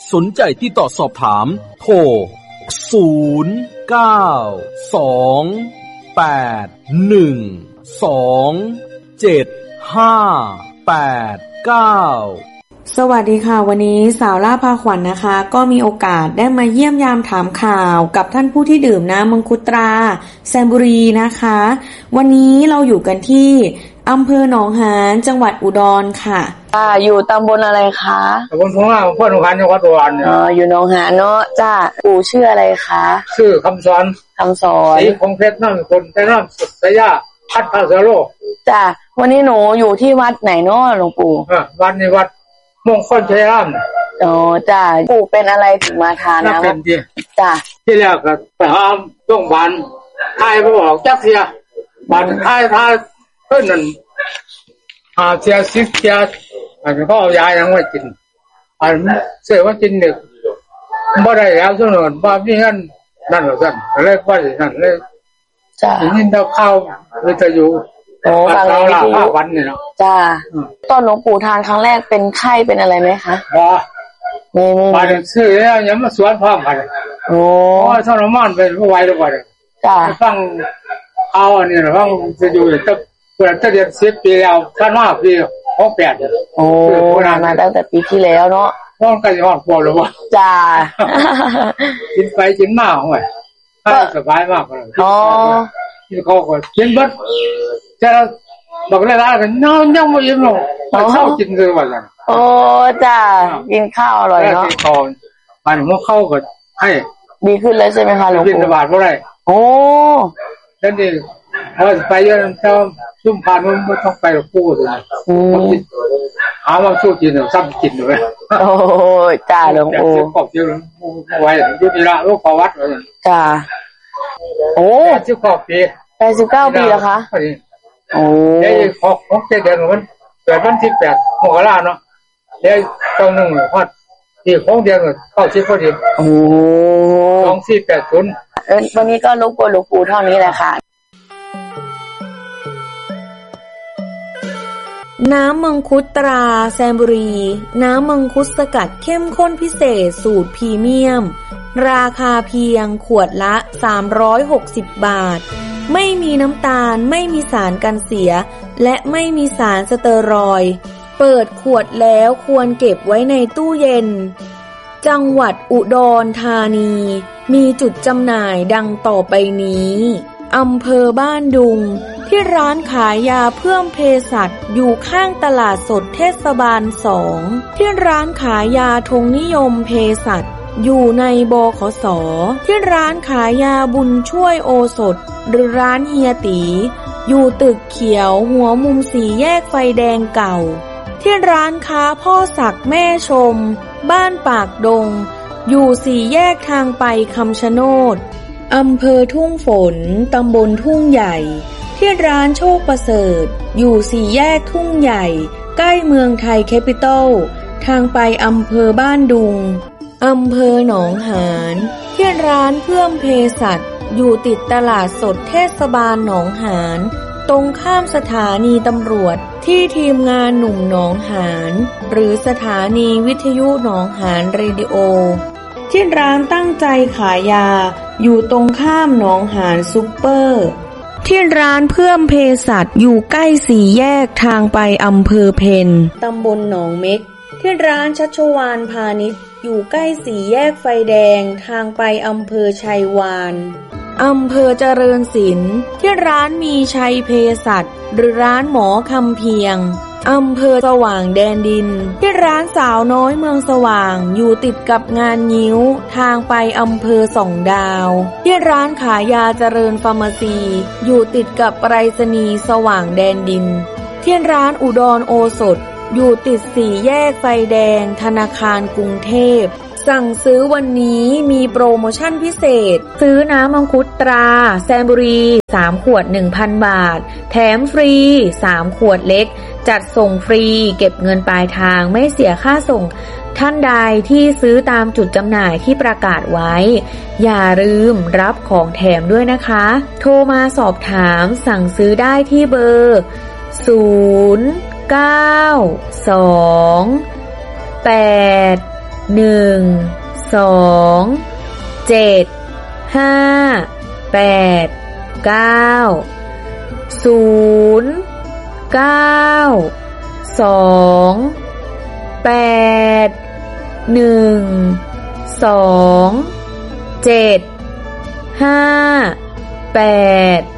สนใจติดต่อสอบถามโทรสวัสดีค่ะวันนี้สาวล่าพาขวัญ นะคะก็มีโอกาสได้มาเยี่ยมยามถามข่าวกับท่านผู้ที่ดื่มน้ำมังคุดตราแซมบุรีนะคะวันนี้เราอยู่กันที่อำเภอหนองหานจังหวัดอุดรค่ะอยู่ตำบลอะไรคะตำบลทุ่งนาอำเภอหนองหานจังหวัดอุดรอยู่หนองหานเนาะจ้าปู่ชื่ออะไรคะชื่อคำสอนศรีคงเพชรนั่งคนแต่น้ำสยาพัดพาเสโลจ้าวันนี้หนูอยู่ที่วัดไหนเนาะหลวงปู่วัดในวัดมงคลชัยรามจ้าปู่เป็นอะไรถึงมาทานนะจ้าที่แรกก็ไปหาโรงพยาบาลทายบ่ออกจักเสียบัดทายเพิ่นนั่นเสีย10เสียอันเขาเอายายังไว้กินอันเสียว่ากินนึกบ่ได้แล้วซุมื้อบ่มีเงินนั่นว่าซั่นเลยว่าซั่นเลยจ้ายินข่าววิทยุฟังแล้ววันนี่เนาะจ้าตอนหลวงปู่ทานครั้งแรกเป็นไข้เป็นอะไรไหมคะไม่มาซื้อแล้วยังมาสวนพร้อมกันทรมานไปไม่ไหวแล้วว่าจ้าฟังเอาอันนี้ฟังจะอยู่ตั้งเปิดตั้งเดือน10 ปีแล้วท่านว่าปี68 มาตั้งแต่ปีที่แล้วเนาะต้องกันฮอดพอแล้วว่าจ้ากินไปกินมาห่วยสบายมากเลยที่เขาก็กินบัดจะบอกเลยว่ากันน้ำยังไม่อิ่มหรอกข้าวกินเลยว่าจังจ้ากินข้าวอร่อยเนาะมันหัวเข้าก็ให้ดีขึ้นแล้วใช่ไหมคะหลวงปู่บิณฑบาตบ่ได้แล้วนี่ไปเยอะเจ้าซุ่มพานมันต้องไปกับปู่เลยหาว่าสู้กินซ้ำกินเลยจ้าหลวงปู่ขอบเยอะไว้ยุติละลูกขอวัดเลยจ้า 89 ปี 89 ปีแล้วคะเดี๋ยว6 7 เดือนมันเกิดวันที่8 มกราเนาะเดี๋ยวต้องนึงฮอดที่6 เดือนเข้า10 พอดี2480 วันนี้ก็รบกวนหลวงปู่เท่านี้แหละค่ะน้ำมังคุดตราแซมบุรีน้ำมังคุดสกัดเข้มข้นพิเศษสูตรพรีเมียมราคาเพียงขวดละ360 บาทไม่มีน้ำตาลไม่มีสารกันเสียและไม่มีสารสเตียรอยด์เปิดขวดแล้วควรเก็บไว้ในตู้เย็นจังหวัดอุดรธานีมีจุดจำหน่ายดังต่อไปนี้อำเภอบ้านดุงที่ร้านขายยาเพิ่มเภสัชอยู่ข้างตลาดสดเทศบาล2ที่ร้านขายยาธงนิยมเภสัชอยู่ในบขส.ที่ร้านขายยาบุญช่วยโอสถหรือร้านเฮียตีอยู่ตึกเขียวหัวมุม4 แยกไฟแดงเก่าที่ร้านค้าพ่อศักดิ์แม่ชมบ้านปากดงอยู่4 แยกทางไปคำชะโนดอำเภอทุ่งฝนตำบลทุ่งใหญ่ที่ร้านโชคประเสริฐอยู่4 แยกทุ่งใหญ่ใกล้เมืองไทยแคปิตอลทางไปอำเภอบ้านดุงอำเภอหนองหานที่ร้านเพิ่มเภสัชอยู่ติดตลาดสดเทศบาลหนองหานตรงข้ามสถานีตำรวจที่ทีมงานหนุ่มหนองหานหรือสถานีวิทยุหนองหานเรดิโอที่ร้านตั้งใจขายยาอยู่ตรงข้ามหนองหานซุปเปอร์ที่ร้านเพิ่มเภสัชอยู่ใกล้4 แยกทางไปอำเภอเพ็ญตำบลหนองเม็กที่ร้านชัชวาลพาณิชย์อยู่ใกล้4 แยกไฟแดงทางไปอำเภอชัยวาลอำเภอเจริญศิลป์ที่ร้านมีชัยเภสัชหรือร้านหมอคำเพียงอำเภอสว่างแดนดินที่ร้านสาวน้อยเมืองสว่างอยู่ติดกับงานงิ้วทางไปอำเภอส่องดาวที่ร้านขายยาเจริญฟาร์มาซีอยู่ติดกับไปรษณีย์สว่างแดนดินที่ร้านอุดรโอสถอยู่ติด4 แยกไฟแดงธนาคารกรุงเทพสั่งซื้อวันนี้มีโปรโมชั่นพิเศษซื้อน้ำมังคุดตราแซมบุรี3 ขวด 1,000 บาทแถมฟรี3 ขวดเล็กจัดส่งฟรีเก็บเงินปลายทางไม่เสียค่าส่งท่านใดที่ซื้อตามจุดจำหน่ายที่ประกาศไว้อย่าลืมรับของแถมด้วยนะคะโทรมาสอบถามสั่งซื้อได้ที่เบอร์0 9 2 8 1 2 7 5 8 9 0 9 2 8 1 2 7 5 8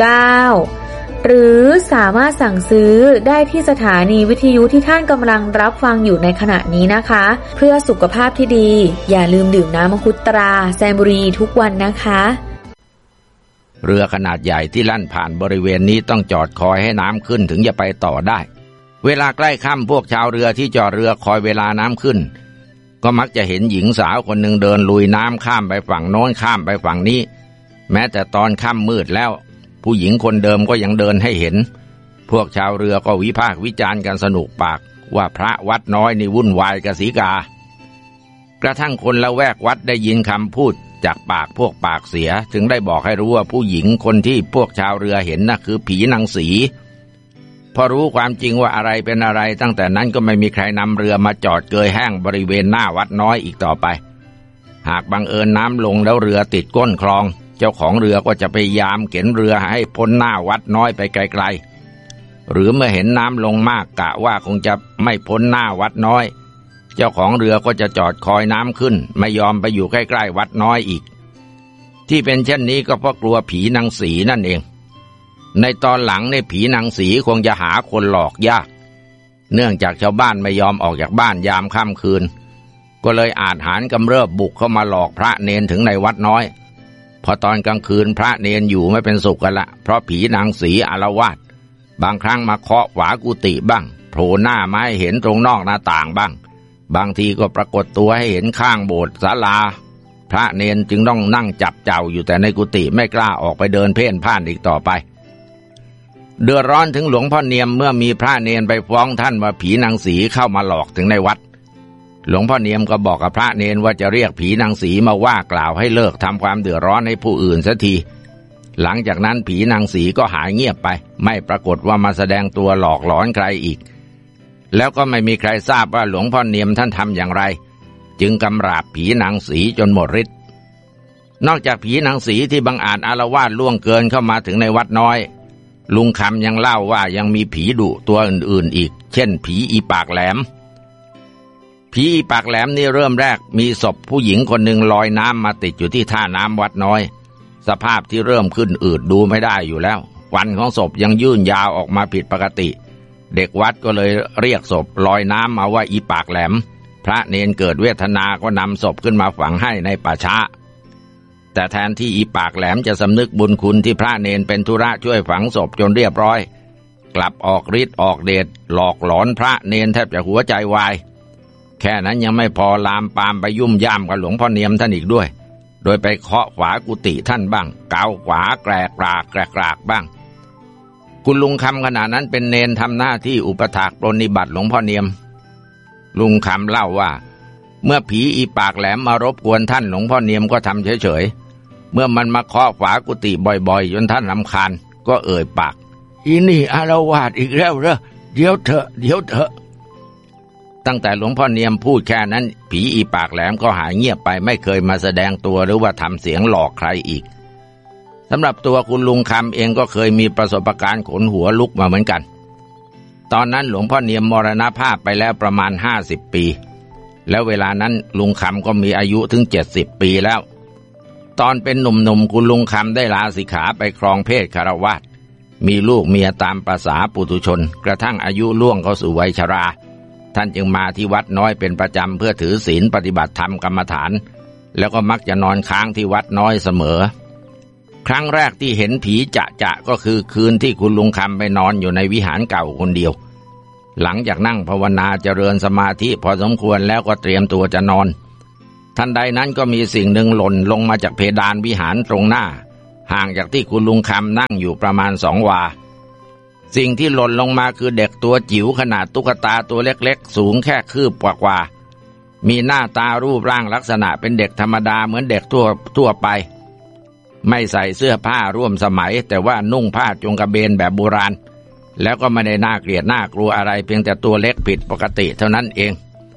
9หรือสามารถสั่งซื้อได้ที่สถานีวิทยุที่ท่านกำลังรับฟังอยู่ในขณะนี้นะคะเพื่อสุขภาพที่ดีอย่าลืมดื่มน้ำมังคุดตราแซมบุรีทุกวันนะคะเรือขนาดใหญ่ที่ลั่นผ่านบริเวณนี้ต้องจอดคอยให้น้ำขึ้นถึงจะไปต่อได้เวลาใกล้ค่ำพวกชาวเรือที่จอดเรือคอยเวลาน้ำขึ้นก็มักจะเห็นหญิงสาวคนหนึ่งเดินลุยน้ำข้ามไปฝั่งโน้นข้ามไปฝั่งนี้แม้แต่ตอนค่ำมืดแล้วผู้หญิงคนเดิมก็ยังเดินให้เห็นพวกชาวเรือก็วิพากษ์วิจารณ์กันสนุกปากว่าพระวัดน้อยนี่วุ่นวายกับสีกากระทั่งคนละแวกวัดได้ยินคำพูดจากปากพวกปากเสียถึงได้บอกให้รู้ว่าผู้หญิงคนที่พวกชาวเรือเห็นน่ะคือผีนางสีพอรู้ความจริงว่าอะไรเป็นอะไรตั้งแต่นั้นก็ไม่มีใครนำเรือมาจอดเกยแห้งบริเวณหน้าวัดน้อยอีกต่อไปหากบังเอิญน้ำลงแล้วเรือติดก้นคลองเจ้าของเรือก็จะพยายามเข็นเรือให้พ้นหน้าวัดน้อยไปไกลๆหรือเมื่อเห็นน้ำลงมากกะว่าคงจะไม่พ้นหน้าวัดน้อยเจ้าของเรือก็จะจอดคอยน้ำขึ้นไม่ยอมไปอยู่ใกล้ๆวัดน้อยอีกที่เป็นเช่นนี้ก็เพราะกลัวผีนางสีนั่นเองในตอนหลังในผีนางสีคงจะหาคนหลอกยากเนื่องจากชาวบ้านไม่ยอมออกจากบ้านยามค่ำคืนก็เลยอาจหาญกำเริบบุกเข้ามาหลอกพระเนนถึงในวัดน้อยพอตอนกลางคืนพระเนนอยู่ไม่เป็นสุขกันละเพราะผีนางสีอาละวาดบางครั้งมาเคาะฝากุฏิบ้างโผล่หน้ามาให้เห็นตรงนอกหน้าต่างบ้างบางทีก็ปรากฏตัวให้เห็นข้างโบสถ์ศาลาพระเนนจึงต้องนั่งจับเจ้าอยู่แต่ในกุฏิไม่กล้าออกไปเดินเพ่นพ่านอีกต่อไปเดือดร้อนถึงหลวงพ่อเนียมเมื่อมีพระเนนไปฟ้องท่านว่าผีนางสีเข้ามาหลอกถึงในวัดหลวงพ่อเนียมก็บอกกับพระเนนว่าจะเรียกผีนางสีมาว่ากล่าวให้เลิกทำความเดือดร้อนให้ผู้อื่นเสียทีหลังจากนั้นผีนางสีก็หายเงียบไปไม่ปรากฏว่ามาแสดงตัวหลอกหลอนใครอีกแล้วก็ไม่มีใครทราบว่าหลวงพ่อเนียมท่านทำอย่างไรจึงกำราบผีนางสีจนหมดฤทธิ์นอกจากผีนางสีที่บังอาจอาละวาดล่วงเกินเข้ามาถึงในวัดน้อยลุงคำยังเล่าว่ายังมีผีดุตัวอื่นๆอีกเช่นผีอีปากแหลมผีอีปากแหลมนี่เริ่มแรกมีศพผู้หญิงคนหนึ่งลอยน้ำมาติดอยู่ที่ท่าน้ำวัดน้อยสภาพที่เริ่มขึ้นอืดดูไม่ได้อยู่แล้วฟันของศพยังยื่นยาวออกมาผิดปกติเด็กวัดก็เลยเรียกศพลอยน้ำมาว่าอีปากแหลมพระเนนเกิดเวทนาก็นำศพขึ้นมาฝังให้ในป่าช้าแต่แทนที่อีปากแหลมจะสำนึกบุญคุณที่พระเนนเป็นธุระช่วยฝังศพจนเรียบร้อยกลับออกฤทธิ์ออกเดชหลอกหลอนพระเนนแทบจะหัวใจวายแค่นั้นยังไม่พอลามปามไปยุ่มย่ามกับหลวงพ่อเนียมท่านอีกด้วยโดยไปเคาะฝากุฏิท่านบ้างเกาขวาแกรกรากบ้างคุณลุงคำขณะนั้นเป็นเนนทำหน้าที่อุปถากปรนนิบัติหลวงพ่อเนียมลุงคำเล่าว่าเมื่อผีอีปากแหลมมารบกวนท่านหลวงพ่อเนียมก็ทำเฉยๆเมื่อมันมาเคาะฝากุฏิบ่อยๆจนท่านรำคาญก็เอ่ยปากอีนี่อาละวาดอีกแล้วเหรอเดี๋ยวเถอะตั้งแต่หลวงพ่อเนียมพูดแค่นั้นผีอีปากแหลมก็หายเงียบไปไม่เคยมาแสดงตัวหรือว่าทำเสียงหลอกใครอีกสำหรับตัวคุณลุงคำเองก็เคยมีประสบการณ์ขนหัวลุกมาเหมือนกันตอนนั้นหลวงพ่อเนียมมรณภาพไปแล้วประมาณ50 ปีแล้วเวลานั้นลุงคำก็มีอายุถึง70 ปีแล้วตอนเป็นหนุ่มๆคุณลุงคำได้ลาสิกขาไปครองเพศคฤหัสถ์มีลูกเมียตามประสาปุถุชนกระทั่งอายุล่วงเข้าสู่วัยชราท่านจึงมาที่วัดน้อยเป็นประจำเพื่อถือศีลปฏิบัติธรรมกรรมฐานแล้วก็มักจะนอนค้างที่วัดน้อยเสมอครั้งแรกที่เห็นผีจะก็คือคืนที่คุณลุงคำไปนอนอยู่ในวิหารเก่าคนเดียวหลังจากนั่งภาวนาเจริญสมาธิพอสมควรแล้วก็เตรียมตัวจะนอนทันใดนั้นก็มีสิ่งหนึ่งหล่นลงมาจากเพดานวิหารตรงหน้าห่างจากที่คุณลุงคำนั่งอยู่ประมาณ2 วาสิ่งที่หล่นลงมาคือเด็กตัวจิ๋วขนาดตุ๊กตาตัวเล็กๆสูงแค่คืบกว่ามีหน้าตารูปร่างลักษณะเป็นเด็กธรรมดาเหมือนเด็กทั่วไปไม่ใส่เสื้อผ้าร่วมสมัยแต่ว่านุ่งผ้าจงกระเบนแบบโบราณแล้วก็ไม่ได้น่าเกลียดน่ากลัวอะไรเพียงแต่ตัวเล็กผิดปกติเท่านั้นเอง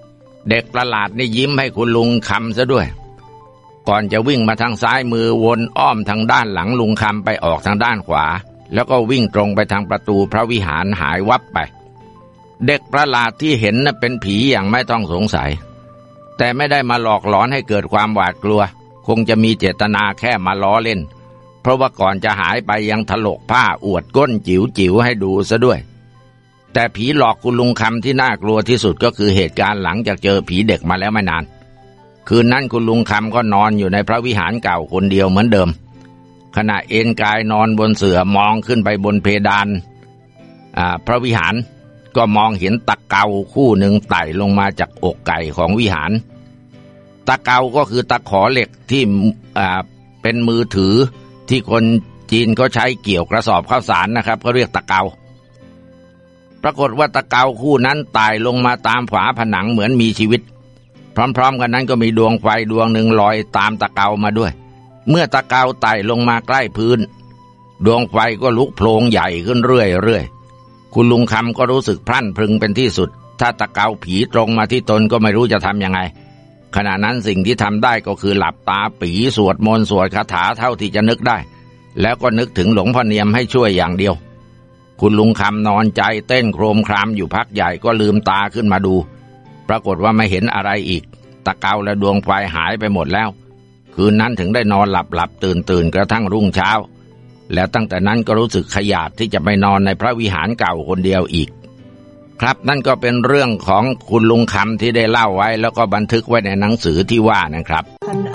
เด็กประหลาดนี่ยิ้มให้คุณลุงคำซะด้วยก่อนจะวิ่งมาทางซ้ายมือวนอ้อมทางด้านหลังลุงคำไปออกทางด้านขวาแล้วก็วิ่งตรงไปทางประตูพระวิหารหายวับไปเด็กประหลาดที่เห็นน่ะเป็นผีอย่างไม่ต้องสงสัยแต่ไม่ได้มาหลอกหลอนให้เกิดความหวาดกลัวคงจะมีเจตนาแค่มาล้อเล่นเพราะว่าก่อนจะหายไปยังถลกผ้าอวดก้นจิ๋วๆให้ดูซะด้วยแต่ผีหลอกคุณลุงคำที่น่ากลัวที่สุดก็คือเหตุการณ์หลังจากเจอผีเด็กมาแล้วไม่นานคืนนั้นคุณลุงคำก็นอนอยู่ในพระวิหารเก่าคนเดียวเหมือนเดิมขณะเอนกายนอนบนเสื่อมองขึ้นไปบนเพดานพระวิหารก็มองเห็นตะเกาคู่หนึ่งไต่ลงมาจากอกไก่ของวิหารตะเกาก็คือตะขอเหล็กที่เป็นมือถือที่คนจีนเขาใช้เกี่ยวกระสอบข้าวสารนะครับเขาเรียกตะเกาปรากฏว่าตะเกาคู่นั้นไต่ลงมาตามฝาผนังเหมือนมีชีวิตพร้อมๆกันนั้นก็มีดวงไฟดวงหนึ่งลอยตามตะเกามาด้วยเมื่อตะเกาไต่ลงมาใกล้พื้นดวงไฟก็ลุกโผล่ใหญ่ขึ้นเรื่อยๆคุณลุงคำก็รู้สึกพรั่นพรึงเป็นที่สุดถ้าตะเกาผีตรงมาที่ตนก็ไม่รู้จะทำยังไงขณะนั้นสิ่งที่ทำได้ก็คือหลับตาปีสวดมนต์สวดคาถาเท่าที่จะนึกได้แล้วก็นึกถึงหลวงพ่อเนียมให้ช่วยอย่างเดียวคุณลุงคำนอนใจเต้นโครมครามอยู่พักใหญ่ก็ลืมตาขึ้นมาดูปรากฏว่าไม่เห็นอะไรอีกตะเกาและดวงไฟหายไปหมดแล้วคืนนั้นถึงได้นอนหลับตื่นกระทั่งรุ่งเช้าแล้วตั้งแต่นั้นก็รู้สึกขยาดที่จะไปนอนในพระวิหารเก่าคนเดียวอีกครับนั่นก็เป็นเรื่องของคุณลุงคำที่ได้เล่าไว้แล้วก็บันทึกไว้ในหนังสือที่ว่านะครับ